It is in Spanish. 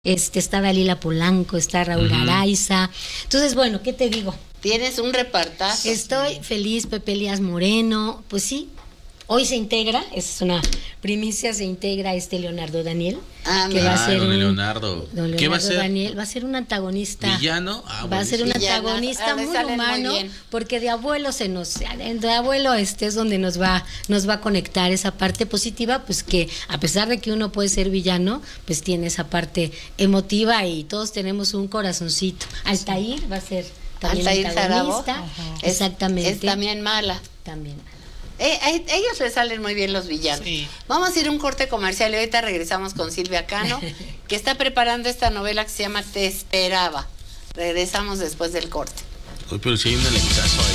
Está Dalila Polanco, está Raúl Araiza. Entonces, bueno, ¿qué te digo? Tienes un repartazo. Estoy feliz, Pepe Elías Moreno, pues sí. Hoy se integra, esa es una primicia, se integra Leonardo Daniel, que va a ser don Leonardo. Don ¿Qué va a Leonardo ser? Daniel va a ser un antagonista. ¿Villano? Va a ser un antagonista muy humano, porque de abuelo es donde nos va a conectar esa parte positiva, pues que a pesar de que uno puede ser villano, pues tiene esa parte emotiva y todos tenemos un corazoncito. Altair va a ser también antagonista. Exactamente. Es también mala. También. Ellos les salen muy bien los villanos. Sí. Vamos a ir a un corte comercial y ahorita regresamos con Silvia Cano, que está preparando esta novela que se llama Te Esperaba. Regresamos después del corte. Uy, pero si hay un elencazo ahí.